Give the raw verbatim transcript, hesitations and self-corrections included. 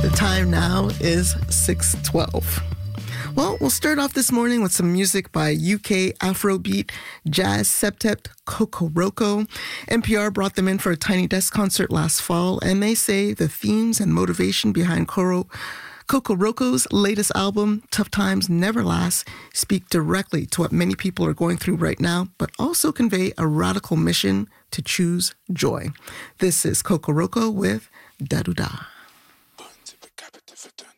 The time now is six twelve. Well, we'll start off this morning with some music by U K Afrobeat jazz septet Kokoroko. N P R brought them in for a Tiny Desk concert last fall, and they say the themes and motivation behind Koro Kokoroko's latest album, Tough Times Never Last, speak directly to what many people are going through right now, but also convey a radical mission to choose joy. This is Kokoroko with Daruda.